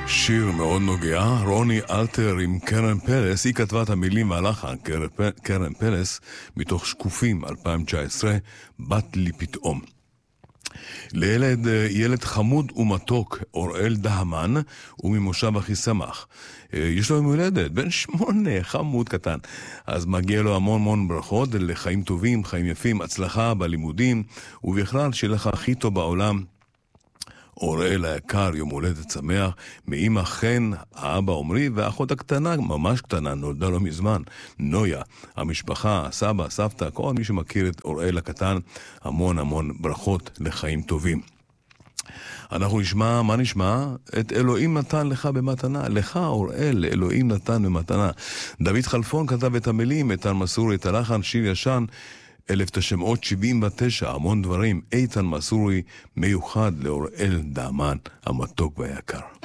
שיר מאוד נוגע, רוני אלתר עם קרן פלס, היא כתבה את המילים והלחן, קרן פלס, מתוך שקופים 2019, בת לי פתאום. לילד, ילד חמוד ומתוק, אוראל דהמן, וממושב הכי שמח. יש לו יום הולדת, בן 8, חמוד קטן. אז מגיע לו המון ברכות לחיים טובים, חיים יפים, הצלחה בלימודים, ובכלל שיהיה לך הכי טוב בעולם. אוראל היקר, יום הולדת שמח, מאמא חן, האבא עומרי, והאחות הקטנה, ממש קטנה, נולדה לא מזמן, נויה, המשפחה, הסבא, סבתא, כל מי שמכיר את אוראל הקטן, המון ברכות לחיים טובים. אנחנו נשמע, מה נשמע? את אלוהים נתן לך במתנה, לך אוראל, אלוהים נתן במתנה. דוד חלפון כתב את המילים, את מסורי, את הלחן, שיר ישן, 1979, המון דברים, איתן מסורי, מיוחד לאוראל דהמן, המתוק והיקר.